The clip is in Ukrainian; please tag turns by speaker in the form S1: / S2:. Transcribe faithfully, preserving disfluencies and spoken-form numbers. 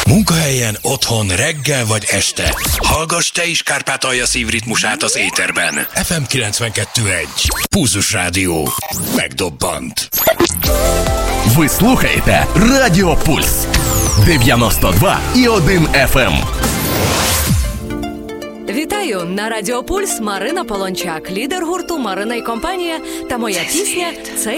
S1: Munkahelyen, otthon, reggel vagy este. Hallgass te is Kárpátalja szívritmusát az éterben. ef em kilencvenkettő egy. Pulzus Rádió. Megdobbant.
S2: Ви слухаєте Радіо Пульс дев'яносто два і один еф ем.
S3: Вітаю! На Радіо Пульс Марина Полончак, лідер гурту «Марина і компанія» та моя пісня «Цей